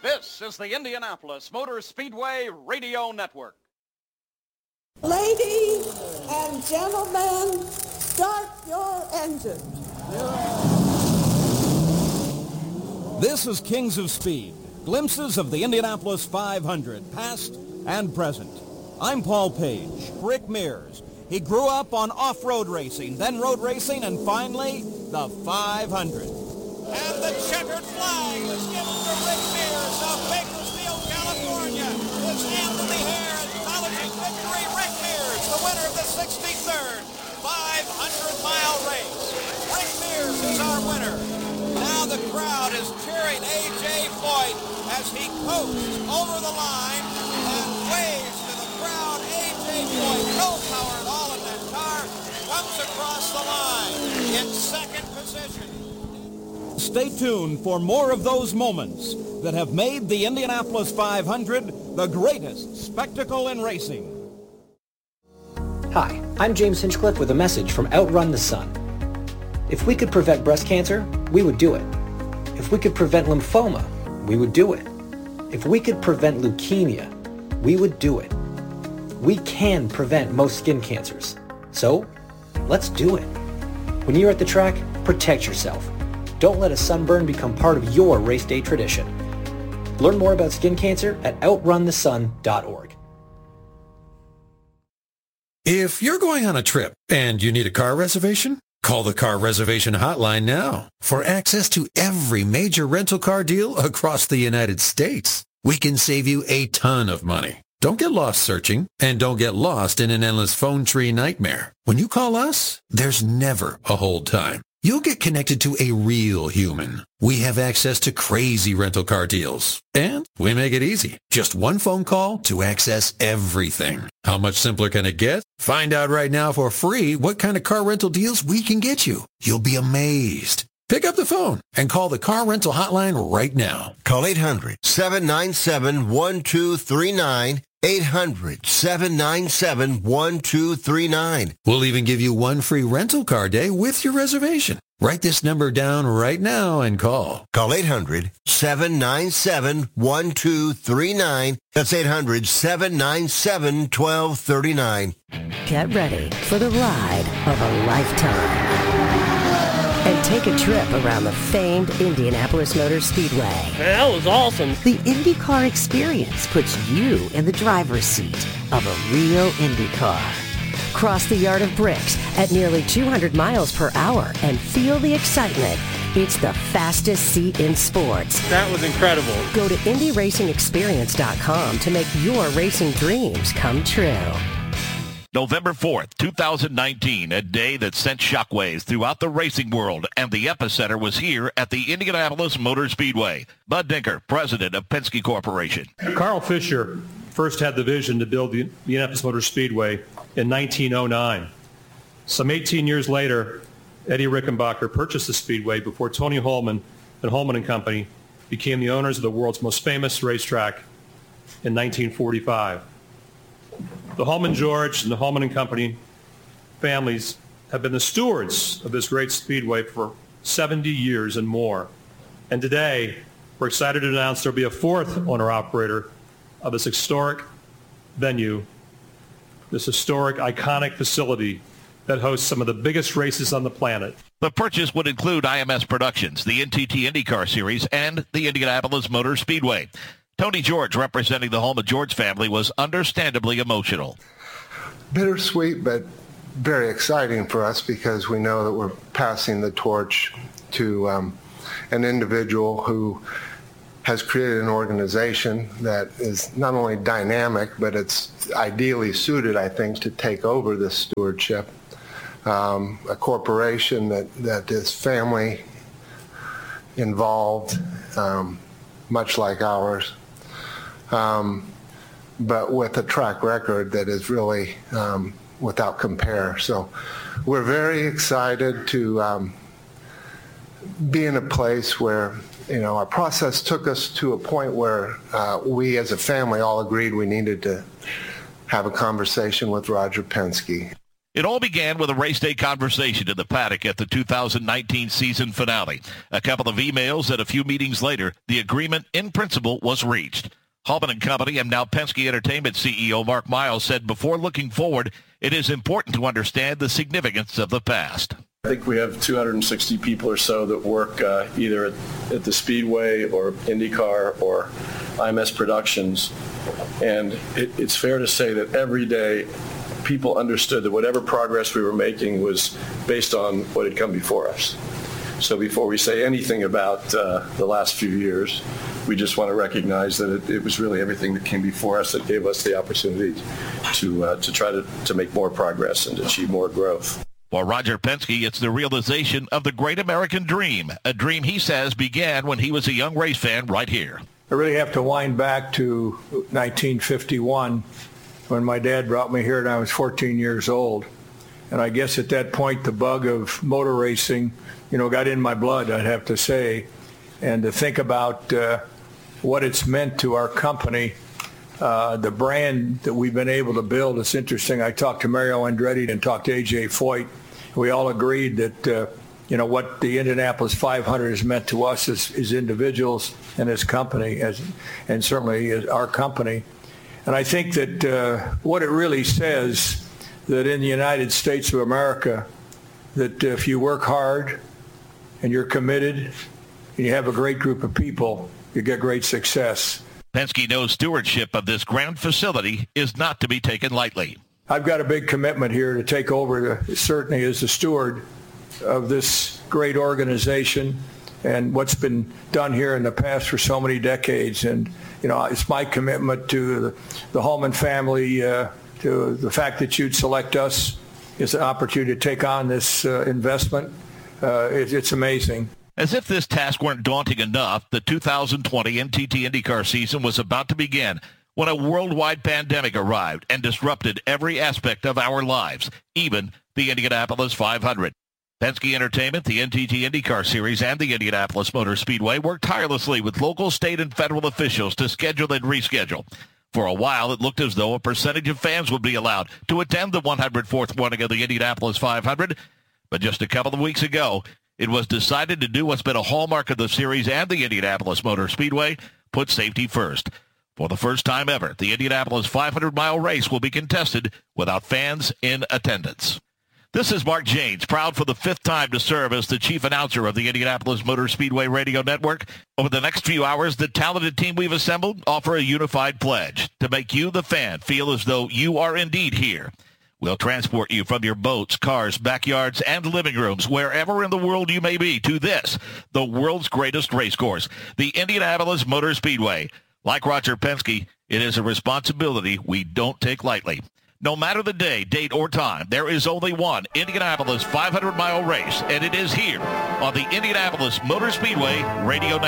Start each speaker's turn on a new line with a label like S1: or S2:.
S1: This is the Indianapolis Motor Speedway Radio Network.
S2: Ladies and gentlemen, start your engines.
S3: This is Kings of Speed, glimpses of the Indianapolis 500, past and present. I'm Paul Page. Rick Mears. He grew up on off-road racing, then road racing, and finally, the 500.
S4: And the checkered flag is given to Rick Mears of Bakersfield, California. His hand in the air, acknowledging victory. Rick Mears, the winner of the 63rd 500-mile race. Rick Mears is our winner. Now the crowd is cheering A.J. Foyt as he coasts over the line and waves to the crowd. A.J. Foyt, no power at all in that car, comes across the line in second position.
S3: Stay tuned for more of those moments that have made the Indianapolis 500 the greatest spectacle in racing.
S5: Hi, I'm James Hinchcliffe with a message from Outrun the Sun. If we could prevent breast cancer, we would do it. If we could prevent lymphoma, we would do it. If we could prevent leukemia, we would do it. We can prevent most skin cancers. So, let's do it. When you're at the track, protect yourself. Don't let a sunburn become part of your race day tradition. Learn more about skin cancer at outrunthesun.org.
S6: If you're going on a trip and you need a car reservation, call the car reservation hotline now for access to every major rental car deal across the United States. We can save you a ton of money. Don't get lost searching, and don't get lost in an endless phone tree nightmare. When you call us, there's never a hold time. You'll get connected to a real human. We have access to crazy rental car deals. And we make it easy. Just one phone call to access everything. How much simpler can it get? Find out right now for free what kind of car rental deals we can get you. You'll be amazed. Pick up the phone and call the car rental hotline right now.
S7: Call 800-797-1239. 800-797-1239.
S6: We'll even give you one free rental car day with your reservation. Write this number down right now and call.
S7: Call 800-797-1239. That's 800-797-1239.
S8: Get ready for the ride of a lifetime. And take a trip around the famed Indianapolis Motor Speedway.
S9: That was awesome.
S8: The IndyCar experience puts you in the driver's seat of a real IndyCar. Cross the Yard of Bricks at nearly 200 miles per hour and feel the excitement. It's the fastest seat in sports.
S9: That was incredible.
S8: Go to IndyRacingExperience.com to make your racing dreams come true.
S10: November 4th, 2019, a day that sent shockwaves throughout the racing world, and the epicenter was here at the Indianapolis Motor Speedway. Bud Dinker, president of Penske Corporation.
S11: Carl Fisher first had the vision to build the Indianapolis Motor Speedway in 1909. Some 18 years later, Eddie Rickenbacker purchased the Speedway before Tony Holman and Holman and Company became the owners of the world's most famous racetrack in 1945. The Holman George and the Holman and Company families have been the stewards of this great speedway for 70 years and more. And today, we're excited to announce there'll be a fourth owner-operator of this historic venue, this historic, iconic facility that hosts some of the biggest races on the planet.
S10: The purchase would include IMS Productions, the NTT IndyCar Series, and the Indianapolis Motor Speedway. Tony George, representing the Holman George family, was understandably emotional.
S12: Bittersweet, but very exciting for us because we know that we're passing the torch to an individual who has created an organization that is not only dynamic, but it's ideally suited, I think, to take over this stewardship. A corporation that is family involved, much like ours. But with a track record that is really without compare. So we're very excited to be in a place where, our process took us to a point where we as a family all agreed we needed to have a conversation with Roger Penske.
S10: It all began with a race day conversation in the paddock at the 2019 season finale. A couple of emails and a few meetings later, the agreement in principle was reached. Hallman & Company and now Penske Entertainment CEO Mark Miles said before looking forward, it is important to understand the significance of the past.
S9: I think we have 260 people or so that work either at the Speedway or IndyCar or IMS Productions. And it's fair to say that every day people understood that whatever progress we were making was based on what had come before us. So before we say anything about the last few years, we just want to recognize that it was really everything that came before us that gave us the opportunity to try to make more progress and to achieve more growth.
S10: For Roger Penske, it's the realization of the great American dream, a dream he says began when he was a young race fan right here.
S13: I really have to wind back to 1951 when my dad brought me here and I was 14 years old. And I guess at that point the bug of motor racing, got in my blood, I'd have to say. And to think about what it's meant to our company, the brand that we've been able to build, it's interesting. I talked to Mario Andretti and talked to A.J. Foyt. We all agreed that, what the Indianapolis 500 has meant to us as individuals and as company, and certainly as our company. And I think that what it really says, that in the United States of America, that if you work hard and you're committed and you have a great group of people, you get great success.
S10: Penske knows stewardship of this grand facility is not to be taken lightly.
S13: I've got a big commitment here to take over, certainly as the steward of this great organization and what's been done here in the past for so many decades. And, it's my commitment to the Hallman family, to the fact that you'd select us as an opportunity to take on this investment. It's amazing.
S10: As if this task weren't daunting enough, the 2020 NTT IndyCar season was about to begin when a worldwide pandemic arrived and disrupted every aspect of our lives, even the Indianapolis 500. Penske Entertainment, the NTT IndyCar Series, and the Indianapolis Motor Speedway worked tirelessly with local, state, and federal officials to schedule and reschedule. For a while, it looked as though a percentage of fans would be allowed to attend the 104th running of the Indianapolis 500, but just a couple of weeks ago, it was decided to do what's been a hallmark of the series and the Indianapolis Motor Speedway, put safety first. For the first time ever, the Indianapolis 500-mile race will be contested without fans in attendance. This is Mark Janes, proud for the fifth time to serve as the chief announcer of the Indianapolis Motor Speedway Radio Network. Over the next few hours, the talented team we've assembled offer a unified pledge to make you, the fan, feel as though you are indeed here. We'll transport you from your boats, cars, backyards, and living rooms, wherever in the world you may be, to this, the world's greatest race course, the Indianapolis Motor Speedway. Like Roger Penske, it is a responsibility we don't take lightly. No matter the day, date, or time, there is only one Indianapolis 500-mile race, and it is here on the Indianapolis Motor Speedway Radio Network.